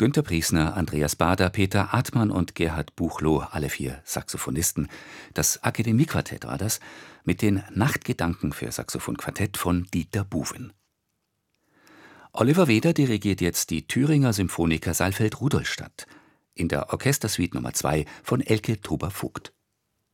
Günter Priesner, Andreas Bader, Peter Artmann und Gerhard Buchloh, alle 4 Saxophonisten. Das Akademiequartett war das, mit den Nachtgedanken für Saxophonquartett von Dieter Buwen. Oliver Weder dirigiert jetzt die Thüringer Symphoniker Saalfeld-Rudolstadt in der Orchestersuite Nr. 2 von Elke Tuber-Vogt.